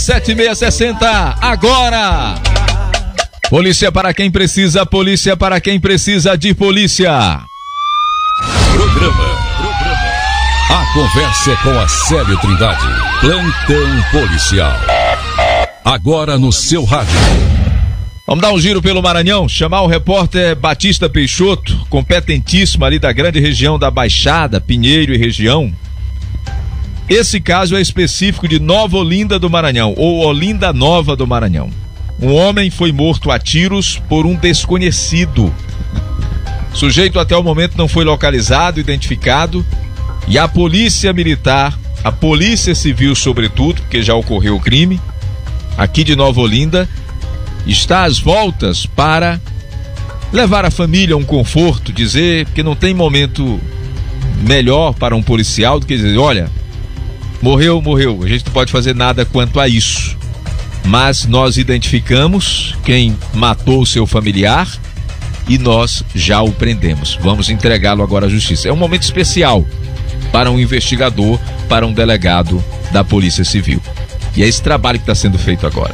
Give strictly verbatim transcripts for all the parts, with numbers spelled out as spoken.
sete seis sessenta, agora! Polícia para quem precisa, polícia para quem precisa de polícia. Programa, programa. A conversa é com a Célio Trindade. Plantão policial. Agora no seu rádio. Vamos dar um giro pelo Maranhão, chamar o repórter Batista Peixoto, competentíssimo ali da grande região da Baixada, Pinheiro e região. Esse caso é específico de Nova Olinda do Maranhão, ou Olinda Nova do Maranhão. Um homem foi morto a tiros por um desconhecido. O sujeito até o momento não foi localizado, identificado, e a polícia militar, a polícia civil sobretudo, porque já ocorreu o crime, aqui de Nova Olinda, está às voltas para levar a família a um conforto, dizer que não tem momento melhor para um policial do que dizer, olha, morreu, morreu, a gente não pode fazer nada quanto a isso. Mas nós identificamos quem matou o seu familiar e nós já o prendemos. Vamos entregá-lo agora à justiça. É um momento especial para um investigador, para um delegado da Polícia Civil. E é esse trabalho que está sendo feito agora.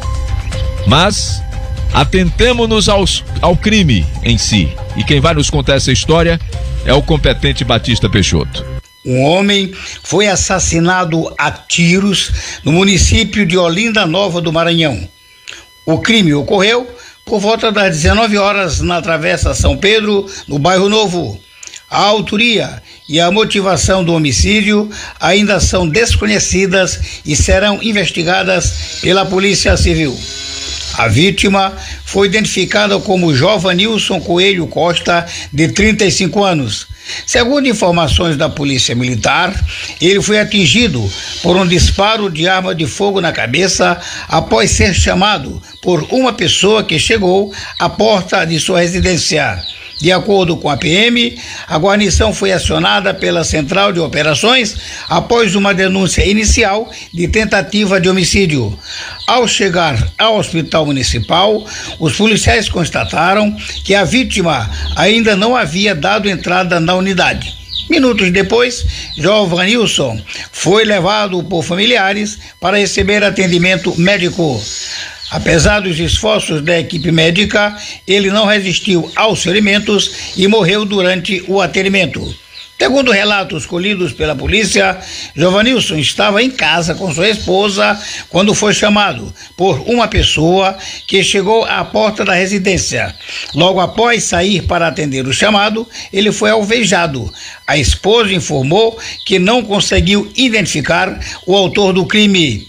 Mas atentemo-nos aos, ao crime em si. E quem vai nos contar essa história é o competente Batista Peixoto. Um homem foi assassinado a tiros no município de Olinda Nova do Maranhão. O crime ocorreu por volta das dezenove horas na Travessa São Pedro, no bairro Novo. A autoria e a motivação do homicídio ainda são desconhecidas e serão investigadas pela Polícia Civil. A vítima foi identificada como Jovanilson Coelho Costa, de trinta e cinco anos. Segundo informações da Polícia Militar, ele foi atingido por um disparo de arma de fogo na cabeça após ser chamado por uma pessoa que chegou à porta de sua residência. De acordo com a P M, a guarnição foi acionada pela Central de Operações após uma denúncia inicial de tentativa de homicídio. Ao chegar ao Hospital Municipal, os policiais constataram que a vítima ainda não havia dado entrada na unidade. Minutos depois, Jovanilson foi levado por familiares para receber atendimento médico. Apesar dos esforços da equipe médica, ele não resistiu aos ferimentos e morreu durante o atendimento. Segundo relatos colhidos pela polícia, Jovanilson estava em casa com sua esposa quando foi chamado por uma pessoa que chegou à porta da residência. Logo após sair para atender o chamado, ele foi alvejado. A esposa informou que não conseguiu identificar o autor do crime.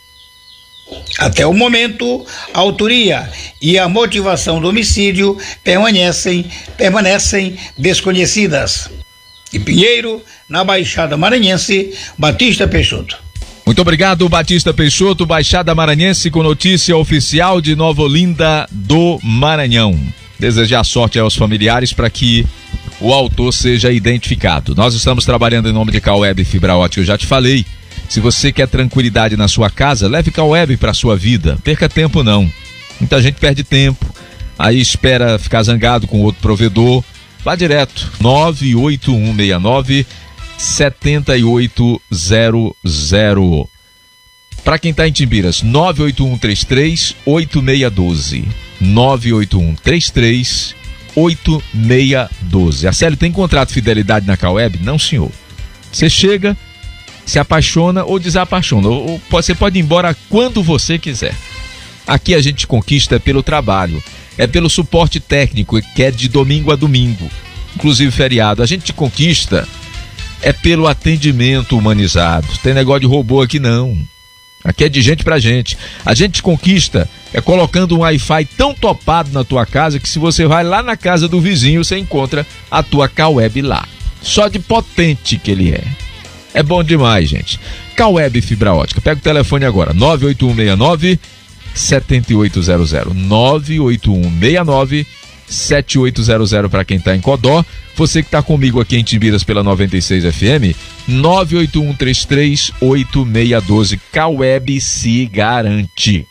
Até o momento, a autoria e a motivação do homicídio permanecem, permanecem desconhecidas. De Pinheiro, na Baixada Maranhense, Batista Peixoto. Muito obrigado, Batista Peixoto, Baixada Maranhense, com notícia oficial de Nova Olinda do Maranhão. Desejar sorte aos familiares para que o autor seja identificado. Nós estamos trabalhando em nome de Caweb Fibra Ótica, eu já te falei. Se você quer tranquilidade na sua casa, leve Caweb para sua vida. Perca tempo não. Muita gente perde tempo, aí espera ficar zangado com outro provedor. Vá direto, nove oito um seis nove sete oito zero zero. Para quem está em Timbiras, nove oito um três três oito seis um dois. nove oito um três três oito seis um dois. A Célio tem contrato de fidelidade na Caweb? Não, senhor. Você chega, se apaixona ou desapaixona, ou você pode ir embora quando você quiser. Aqui a gente conquista pelo trabalho, é pelo suporte técnico, que é de domingo a domingo, inclusive feriado. A gente conquista é pelo atendimento humanizado. Tem negócio de robô aqui não. Aqui é de gente pra gente. A gente conquista é colocando um Wi-Fi tão topado na tua casa que se você vai lá na casa do vizinho, você encontra a tua Caweb lá. Só de potente que ele é. É bom demais, gente. Caweb Fibra Ótica. Pega o telefone agora, nove oito um seis nove sete oito zero zero. nove oito um seis nove sete oito zero zero para quem está em Codó. Você que está comigo aqui em Timbiras pela noventa e seis F M, nove oito um três três oito seis um dois. Caweb se garante.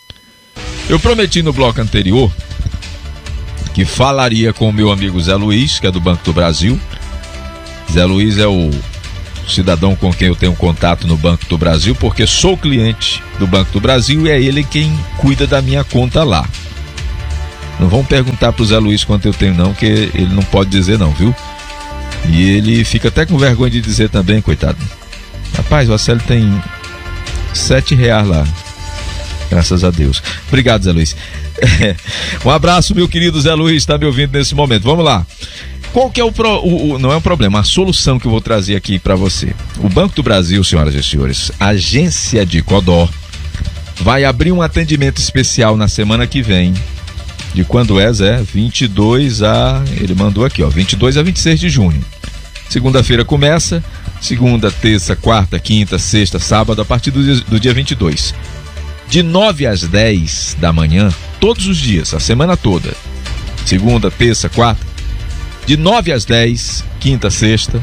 Eu prometi no bloco anterior que falaria com o meu amigo Zé Luiz, que é do Banco do Brasil. Zé Luiz é o cidadão com quem eu tenho contato no Banco do Brasil, porque sou cliente do Banco do Brasil e é ele quem cuida da minha conta lá. Não vão perguntar pro Zé Luiz quanto eu tenho não, que ele não pode dizer não, viu? E ele fica até com vergonha de dizer também, coitado. Rapaz, o Acélio tem sete reais lá. Graças a Deus. Obrigado, Zé Luiz. Um abraço, meu querido Zé Luiz, tá me ouvindo nesse momento. Vamos lá. Qual que é o, pro, o, o não é um problema, a solução que eu vou trazer aqui para você. O Banco do Brasil, senhoras e senhores, a agência de Codó, vai abrir um atendimento especial na semana que vem. De quando é, Zé? vinte e dois a... Ele mandou aqui, ó. vinte e dois a vinte e seis de junho. Segunda-feira começa. Segunda, terça, quarta, quinta, sexta, sábado, a partir do dia, do dia vinte e dois. De nove às dez da manhã, todos os dias, a semana toda. Segunda, terça, quarta. De nove às dez, quinta, sexta.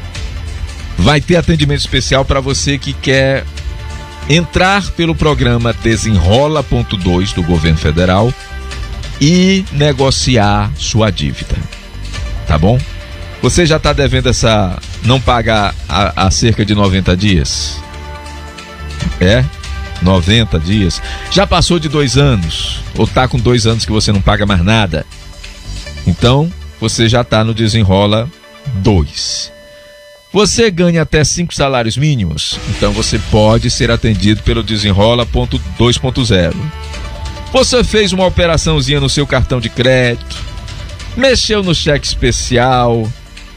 Vai ter atendimento especial para você que quer entrar pelo programa Desenrola ponto dois do governo federal e negociar sua dívida, tá bom? Você já está devendo essa, não paga há cerca de noventa dias? É? noventa dias? Já passou de dois anos? Ou tá com dois anos que você não paga mais nada? Então, você já está no Desenrola dois. Você ganha até cinco salários mínimos? Então você pode ser atendido pelo Desenrola dois ponto zero. Você fez uma operaçãozinha no seu cartão de crédito, mexeu no cheque especial,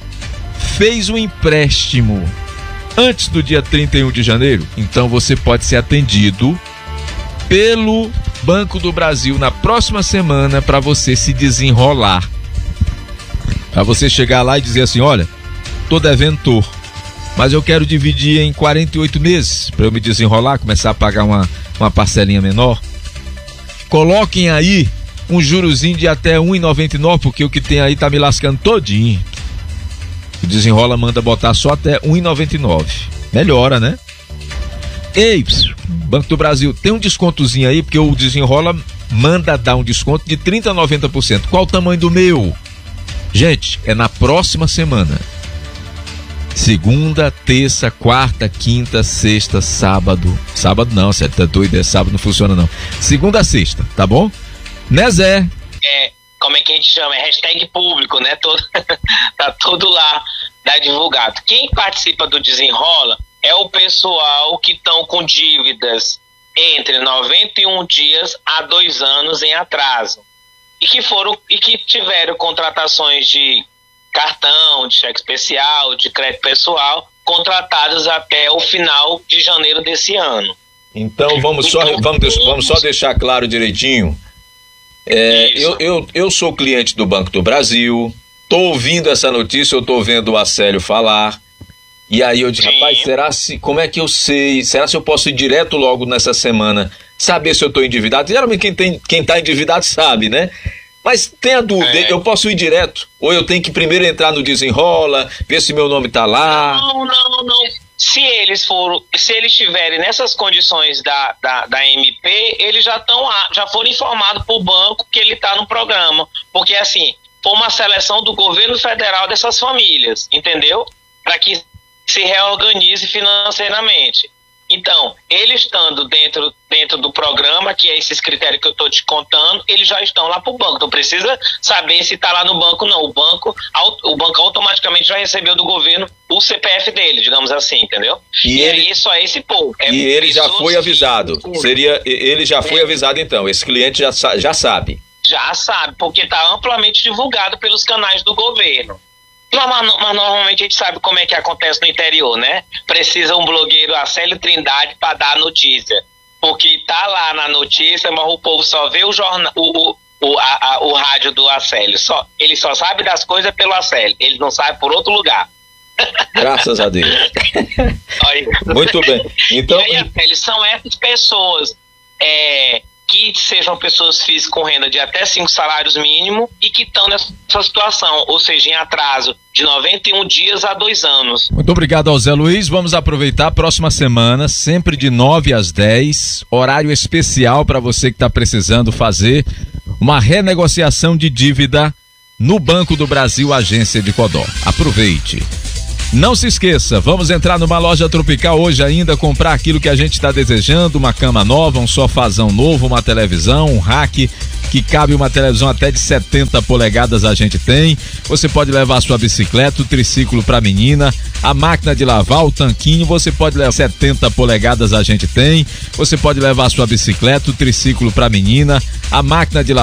fez um empréstimo antes do dia trinta e um de janeiro, então você pode ser atendido pelo Banco do Brasil na próxima semana para você se desenrolar. Para você chegar lá e dizer assim, olha, tô devendo, tô, mas eu quero dividir em quarenta e oito meses para eu me desenrolar, começar a pagar uma, uma parcelinha menor. Coloquem aí um jurozinho de até um vírgula noventa e nove, porque o que tem aí tá me lascando todinho. O Desenrola manda botar só até um vírgula noventa e nove. Melhora, né? Ei, Banco do Brasil, tem um descontozinho aí, porque o Desenrola manda dar um desconto de trinta a noventa por cento. Qual o tamanho do meu? Gente, é na próxima semana. Segunda, terça, quarta, quinta, sexta, sábado. Sábado não, você tá doido, é sábado, não funciona não. Segunda a sexta, tá bom? Né, Zé? É, como é que a gente chama? É hashtag público, né? Todo, tá tudo lá, tá divulgado. Quem participa do Desenrola é o pessoal que estão com dívidas entre noventa e um dias a dois anos em atraso. E que foram, e que tiveram contratações de cartão, de cheque especial, de crédito pessoal, contratados até o final de janeiro desse ano. Então vamos só, então, vamos, vamos só deixar claro direitinho. É, eu, eu, eu sou cliente do Banco do Brasil, tô ouvindo essa notícia, eu tô vendo o Acélio falar, e aí eu disse, rapaz, será se, como é que eu sei, será se eu posso ir direto logo nessa semana, saber se eu tô endividado? Geralmente quem, tem, quem tá endividado sabe, né? Mas tem a dúvida, é. eu posso ir direto? Ou eu tenho que primeiro entrar no Desenrola, ver se meu nome tá lá? Não, não, não. Se eles foram, se eles estiverem nessas condições da, da, da M P, eles já estão já foram informados por banco que ele está no programa. Porque assim, foi uma seleção do governo federal dessas famílias, entendeu? Para que se reorganize financeiramente. Então, eles estando dentro, dentro do programa, que é esses critérios que eu estou te contando, eles já estão lá para o banco. Não precisa saber se está lá no banco, não. O banco, o banco automaticamente já recebeu do governo o C P F dele, digamos assim, entendeu? E, e ele, é isso, é esse povo. É e ele já foi avisado. Que... Seria, ele já foi é. avisado, então. Esse cliente já, já sabe. Já sabe, porque está amplamente divulgado pelos canais do governo. Mas, mas normalmente a gente sabe como é que acontece no interior, né? Precisa um blogueiro Acélio Trindade para dar a notícia. Porque tá lá na notícia, mas o povo só vê o jornal, o, o, o, a, a, o rádio do Acélio. Só, ele só sabe das coisas pelo Acélio. Ele não sabe por outro lugar. Graças a Deus. Muito bem. Então, e aí, Acélio, são essas pessoas é, que sejam pessoas físicas com renda de até cinco salários mínimos e que estão nessa situação, ou seja, em atraso de noventa e um dias a dois anos. Muito obrigado ao Zé Luiz. Vamos aproveitar a próxima semana, sempre de nove às dez, horário especial para você que está precisando fazer uma renegociação de dívida no Banco do Brasil, agência de Codó. Aproveite. Não se esqueça, vamos entrar numa loja Tropical hoje ainda, comprar aquilo que a gente está desejando, uma cama nova, um sofazão novo, uma televisão, um rack que cabe uma televisão até de setenta polegadas a gente tem. Você pode levar a sua bicicleta, o triciclo para menina, a máquina de lavar, o tanquinho, você pode levar setenta polegadas a gente tem. Você pode levar a sua bicicleta, o triciclo para menina, a máquina de lavar